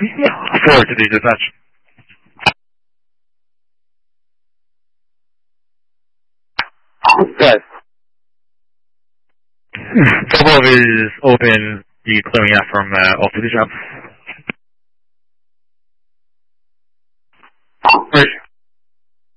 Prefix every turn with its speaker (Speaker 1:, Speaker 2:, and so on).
Speaker 1: Forward to the dispatch.
Speaker 2: Yes.
Speaker 1: Bravo is open, the clearing out from off-duty job.